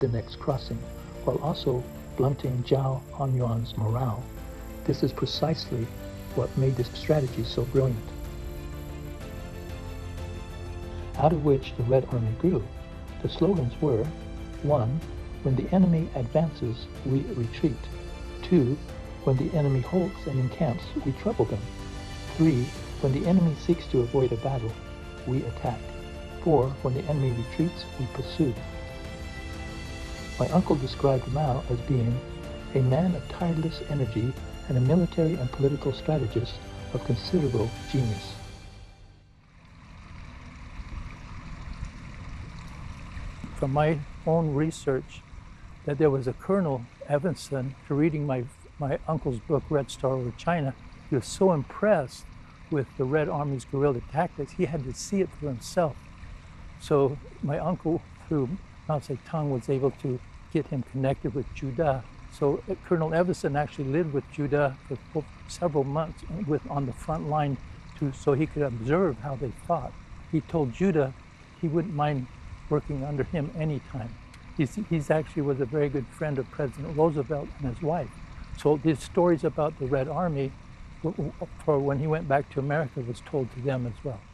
the next crossing, while also blunting Zhao Hunyuan's morale. This is precisely what made this strategy so brilliant. Out of which the Red Army grew. The slogans were: 1. When the enemy advances, we retreat. 2. When the enemy halts and encamps, we trouble them. 3. When the enemy seeks to avoid a battle, we attack. 4. When the enemy retreats, we pursue. My uncle described Mao as being a man of tireless energy and a military and political strategist of considerable genius. From my own research, that there was a Colonel Evanson, reading my uncle's book, Red Star Over China, he was so impressed with the Red Army's guerrilla tactics, he had to see it for himself. So my uncle, through Mao Zedong, was able to get him connected with Zhu De. So Colonel Evanson actually lived with Zhu De for several months on the front line so he could observe how they fought. He told Zhu De he wouldn't mind working under him anytime. He's actually was a very good friend of President Roosevelt and his wife. So these stories about the Red Army, for when he went back to America, was told to them as well.